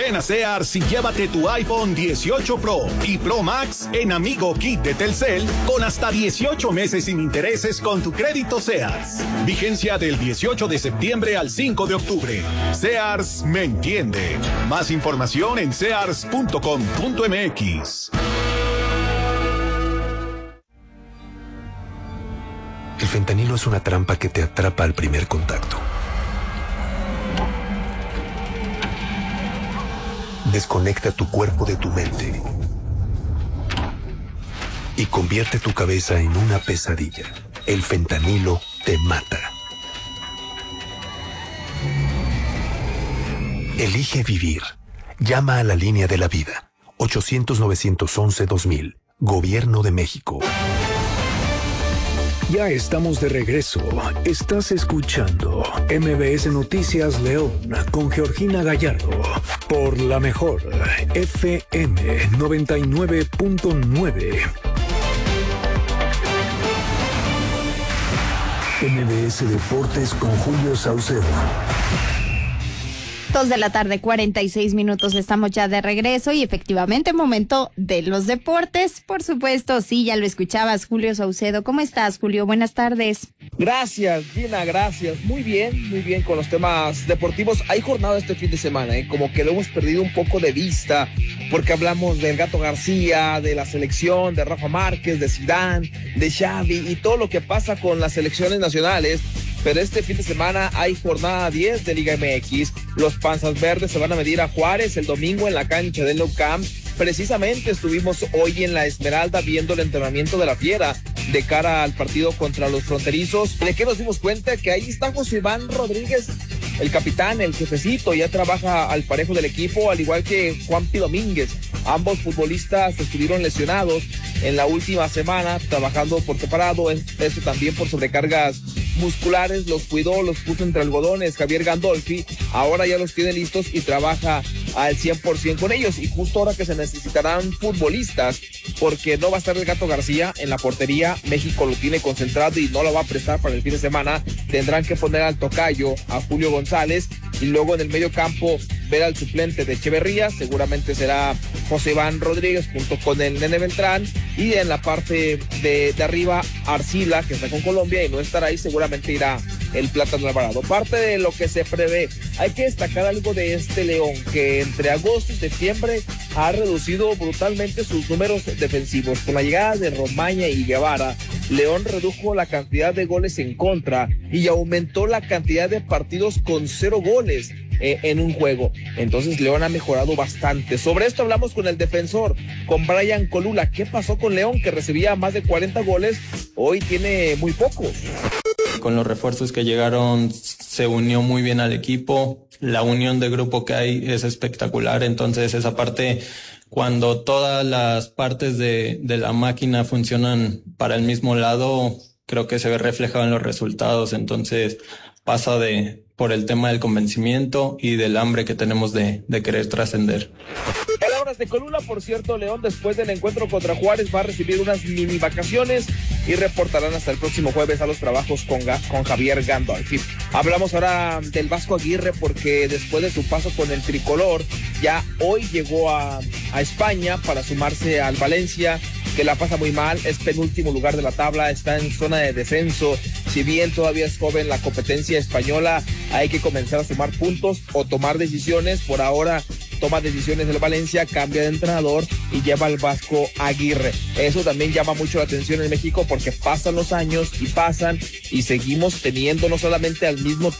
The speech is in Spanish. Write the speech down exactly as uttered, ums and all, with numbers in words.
Ven a Sears y llévate tu iPhone dieciocho Pro y Pro Max en Amigo Kit de Telcel con hasta dieciocho meses sin intereses con tu crédito Sears. Vigencia del dieciocho de septiembre al cinco de octubre. Sears me entiende. Más información en sears punto com punto m x. El fentanilo es una trampa que te atrapa al primer contacto. Desconecta tu cuerpo de tu mente y convierte tu cabeza en una pesadilla. El fentanilo te mata. Elige vivir. Llama a la línea de la vida. ochocientos, novecientos once, dos mil. Gobierno de México. Ya estamos de regreso. Estás escuchando M B S Noticias León con Georgina Gallardo por la mejor F M noventa y nueve punto nueve. M B S Deportes con Julio Saucedo. Dos de la tarde, cuarenta y seis minutos, estamos ya de regreso y efectivamente momento de los deportes, por supuesto, sí, ya lo escuchabas, Julio Saucedo. ¿Cómo estás, Julio? Buenas tardes. Gracias, Gina, gracias. Muy bien, muy bien con los temas deportivos. Hay jornada este fin de semana, ¿eh? Como que lo hemos perdido un poco de vista, porque hablamos del Gato García, de la selección, de Rafa Márquez, de Zidane, de Xavi y todo lo que pasa con las selecciones nacionales. Pero este fin de semana hay jornada diez de Liga M X. Los Panzas Verdes se van a medir a Juárez el domingo en la cancha del Nou Camp. Precisamente estuvimos hoy en la Esmeralda viendo el entrenamiento de la Fiera de cara al partido contra los fronterizos. ¿De qué nos dimos cuenta? Que ahí está José Iván Rodríguez, el capitán, el jefecito, ya trabaja al parejo del equipo, al igual que Juanpi Domínguez. Ambos futbolistas estuvieron lesionados en la última semana, trabajando por separado, esto también por sobrecargas musculares, los cuidó, los puso entre algodones Javier Gandolfi, ahora ya los tiene listos y trabaja al cien por ciento con ellos, y justo ahora que se necesitarán futbolistas, porque no va a estar el Gato García en la portería, México lo tiene concentrado y no lo va a prestar para el fin de semana, tendrán que poner al tocayo, a Julio González, y luego en el medio campo ver al suplente de Echeverría, seguramente será José Iván Rodríguez junto con el Nene Beltrán, y en la parte de, de arriba Arcila, que está con Colombia y no estará ahí, seguramente irá el Plátano Alvarado. Parte de lo que se prevé, hay que destacar algo de este León, que entre agosto y septiembre ha reducido brutalmente sus números defensivos. Con la llegada de Romaña y Guevara, León redujo la cantidad de goles en contra y aumentó la cantidad de partidos con cero goles eh, en un juego. Entonces León ha mejorado bastante. Sobre esto hablamos con el defensor, con Brian Colula. ¿Qué pasó con León, que recibía más de cuarenta goles? Hoy tiene muy pocos. Con los refuerzos que llegaron se unió muy bien al equipo, la unión de grupo que hay es espectacular, entonces esa parte, cuando todas las partes de, de la máquina funcionan para el mismo lado, creo que se ve reflejado en los resultados, entonces pasa de por el tema del convencimiento y del hambre que tenemos de, de querer trascender. Palabras de Colula, por cierto, León después del encuentro contra Juárez va a recibir unas mini vacaciones y reportarán hasta el próximo jueves a los trabajos con, con Javier Gandolfi. Hablamos ahora del Vasco Aguirre, porque después de su paso con el tricolor, ya hoy llegó a, a España para sumarse al Valencia, que la pasa muy mal, es penúltimo lugar de la tabla, está en zona de descenso. Si bien todavía es joven la competencia española, hay que comenzar a sumar puntos o tomar decisiones. Por ahora toma decisiones del Valencia, cambia de entrenador y lleva al Vasco Aguirre. Eso también llama mucho la atención en México, porque pasan los años y pasan y seguimos teniendo no solamente al mismo